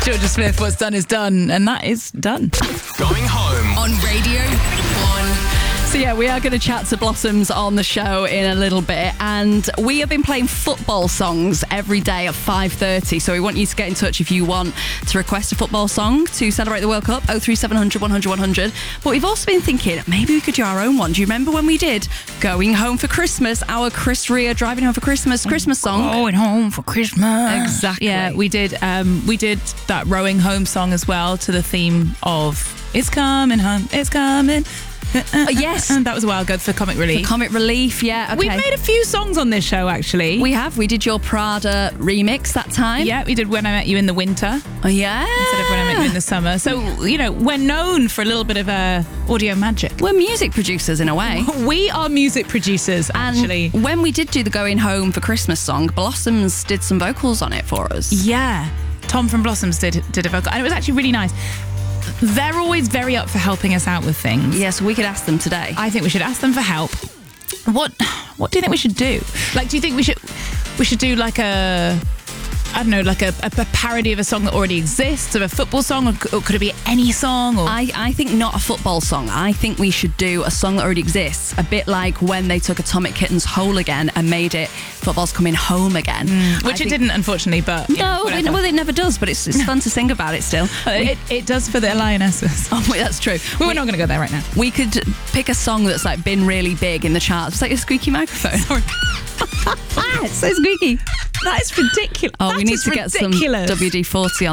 Georgia Smith, what's done is done, and that is done. Going home On Radio 1. So yeah, we are going to chat to Blossoms on the show in a little bit, and we have been playing football songs every day at 5:30. So we want you to get in touch if you want to request a football song to celebrate the World Cup. 03700 100 100. But we've also been thinking maybe we could do our own one. Do you remember when we did Going Home for Christmas, our Chris Rea Driving Home for Christmas song? Going home for Christmas. Exactly. Yeah, we did that Rowing Home song as well to the theme of It's Coming Home, It's Coming. Yes. And that was a while ago for Comic Relief. The Comic Relief, yeah. Okay. We've made a few songs on this show, actually. We have. We did your Prada remix that time. Yeah, we did When I Met You in the Winter Oh, yeah. instead of When I Met You in the Summer. So, we're known for a little bit of audio magic. We're music producers in a way. We are music producers, actually. And when we did do the Going Home for Christmas song, Blossoms did some vocals on it for us. Yeah. Tom from Blossoms did a vocal, and it was actually really nice. They're always very up for helping us out with things. Yeah, so we could ask them today. I think we should ask them for help. What do you think we should do? Like, do you think we should do like a parody of a song that already exists, of a football song, or could it be any song? Or? I think not a football song. I think we should do a song that already exists, a bit like when they took Atomic Kitten's Whole Again and made it Football's Coming Home Again. Which it didn't, unfortunately, but... No, it never does, but it's fun to sing about it still. It does for the Lionesses. Oh, wait, that's true. We're not going to go there right now. We could pick a song that's like been really big in the charts. It's like a squeaky microphone. Sorry. It's so squeaky. That is ridiculous. Oh, we need to get some WD-40 on